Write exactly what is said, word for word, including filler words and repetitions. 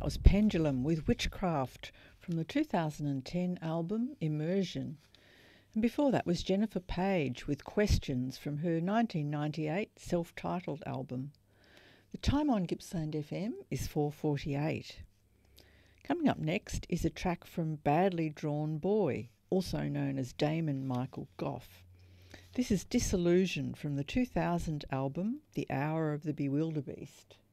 was Pendulum with Witchcraft from the two thousand ten album Immersion. And before that was Jennifer Page with Questions from her nineteen ninety-eight self-titled album. The time on Gippsland F M is four forty-eight. Coming up next is a track from Badly Drawn Boy, also known as Damon Michael Gough. This is Disillusion from the two thousand album The Hour of the Bewilderbeast.